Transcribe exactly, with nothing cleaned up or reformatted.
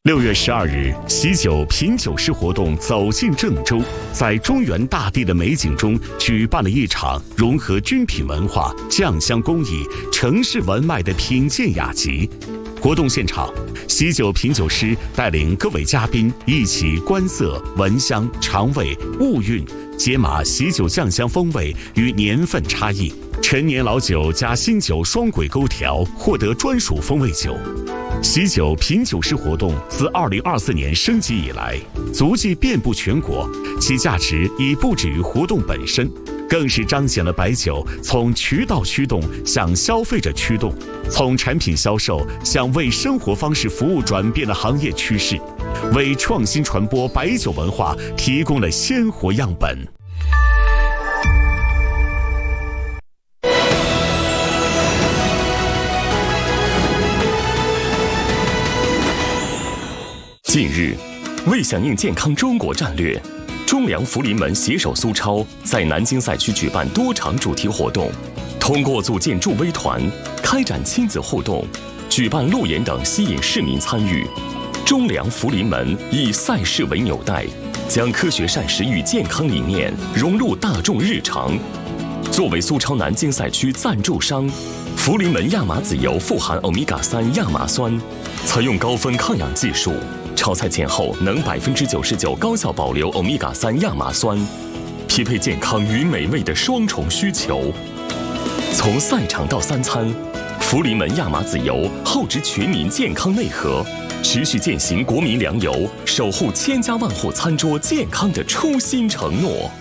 六月十二日，喜酒品酒师活动走进郑州，在中原大地的美景中举办了一场融合军品文化、酱香工艺、城市文脉的品鉴雅集。活动现场，喜酒品酒师带领各位嘉宾一起观色、闻香、尝味、物韵，解码喜酒酱香风味与年份差异，陈年老酒加新酒双轨勾调，获得专属风味酒。喜酒品酒师活动自二零二四年升级以来，足迹遍布全国，其价值已不止于活动本身，更是彰显了白酒从渠道驱动向消费者驱动，从产品销售向为生活方式服务转变的行业趋势，为创新传播白酒文化提供了鲜活样本。 近日，为响应健康中国战略，中粮福临门携手苏超在南京赛区举办多场主题活动，通过组建助威团、开展亲子互动、举办路演等吸引市民参与。中粮福临门以赛事为纽带，将科学膳食与健康理念融入大众日常。作为苏超南京赛区赞助商，福临门亚麻籽油富含欧米伽三亚麻酸，采用高分抗氧技术。炒菜前后能百分之九十九高效保留欧米伽三亚麻酸，匹配健康与美味的双重需求。从赛场到三餐，福临门亚麻籽油厚植全民健康内核，持续践行国民粮油守护千家万户餐桌健康的初心承诺。